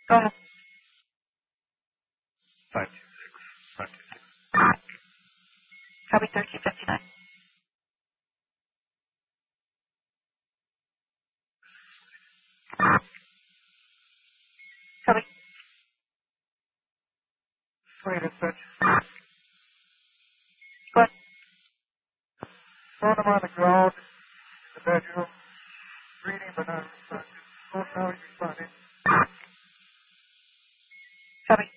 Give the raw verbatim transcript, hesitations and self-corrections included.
Go ahead. five two six. five two six. Copy thirteen fifty-nine. Copy. Wait a sec. Go ahead. Found him on the ground in the bedroom, breathing but not responding. Don't know he's responding. Copy.